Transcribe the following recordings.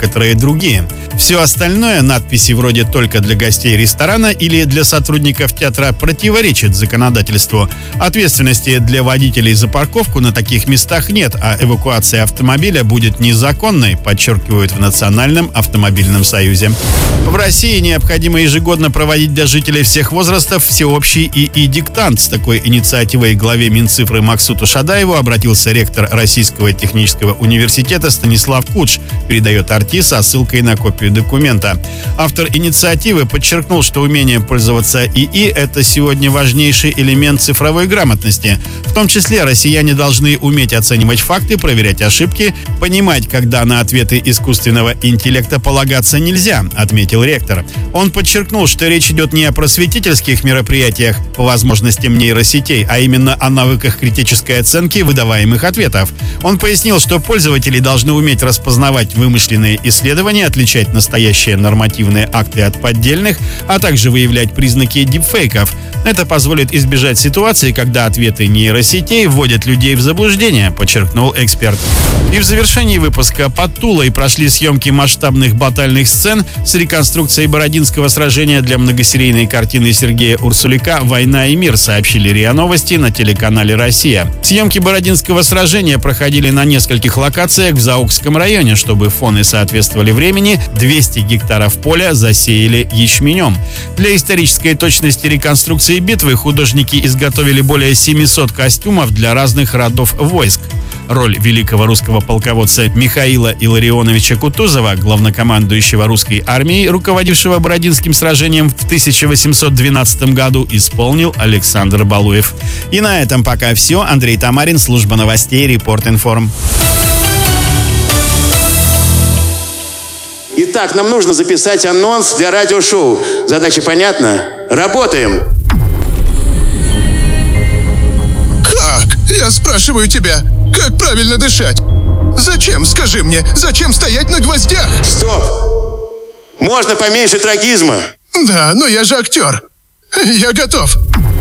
некоторые другие. Все остальное, надписи вроде «только для гостей ресторана» или «для сотрудников театра», противоречит законодательству. Ответственности для водителей за парковку на таких местах нет, а эвакуация автомобиля будет незаконной, подчеркивают в Национальном автомобильном союзе. В России необходимо ежегодно проводить для жителей всех возрастов всеобщий ИИ-диктант. С такой инициативой к главе Минцифры Максуту Шадаеву обратился ректор Российского технического университета Станислав Кудж, передает RT со ссылкой на копию документа. Автор инициативы подчеркнул, что умение пользоваться ИИ – это сегодня важнейший элемент цифровой грамотности. В том числе россияне должны уметь оценивать факты, проверять ошибки, понимать, когда на ответы искусственного интеллекта полагаться нельзя, отметил ректор. Он подчеркнул, что речь идет не о просветительских мероприятиях по возможностям нейросетей, а именно о навыках критической оценки выдаваемых ответов. Он пояснил, что пользователи должны уметь распознавать вымышленные исследования, отличать настоящие нормативные акты от поддельных, а также выявлять признаки дипфейков. Это позволит избежать ситуации, когда ответы нейросетей вводят людей в заблуждение, подчеркнул эксперт. И в завершении выпуска под Тулой прошли съемки масштабных батальных сцен с реконструкцией Бородинского сражения для многосерийной картины Сергея Урсуляка «Война и мир», сообщили РИА Новости на телеканале «Россия». Съемки Бородинского сражения проходили на нескольких локациях в Заокском районе. Чтобы фоны соответствовали времени, 200 гектаров поля засеяли ячменем. Для исторической точности реконструкции битвы художники изготовили более 700 костюмов для разных родов войск. Роль великого русского полководца Михаила Илларионовича Кутузова, главнокомандующего русской армией, руководившего Бородинским сражением в 1812 году, исполнил Александр Балуев. И на этом пока все. Андрей Тамарин, служба новостей Репорт-Информ. Итак, нам нужно записать анонс для радиошоу. Задача понятна? Работаем! Как? Я спрашиваю тебя, как правильно дышать? Зачем, скажи мне, зачем стоять на гвоздях? Стоп! Можно поменьше трагизма. Да, но я же актер. Я готов.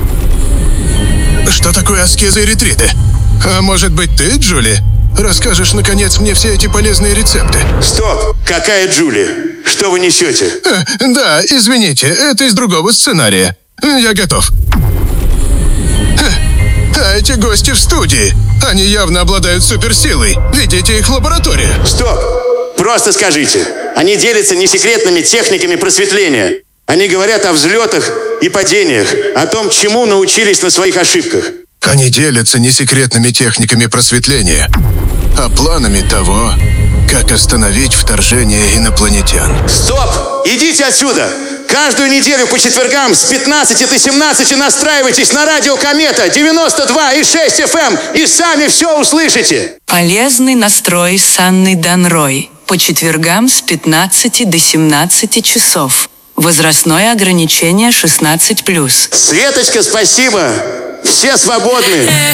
Что такое аскеза и ретриты? А может быть ты, Джули, расскажешь, наконец, мне все эти полезные рецепты? Стоп! Какая Джули? Что вы несете? Да, извините, это из другого сценария. Я готов. А эти гости в студии. Они явно обладают суперсилой. Ведите их в лабораторию. Стоп! Просто скажите. Они делятся несекретными техниками просветления. Они говорят о взлетах и падениях, о том, чему научились на своих ошибках. Они делятся несекретными техниками просветления, а планами того, как остановить вторжение инопланетян. Стоп! Идите отсюда! Каждую неделю по четвергам с 15 до 17 настраивайтесь на радио Комета 92,6 FM и сами все услышите. Полезный настрой с Анной Данрой. По четвергам с 15 до 17 часов. Возрастное ограничение 16+. Светочка, спасибо. Все свободны.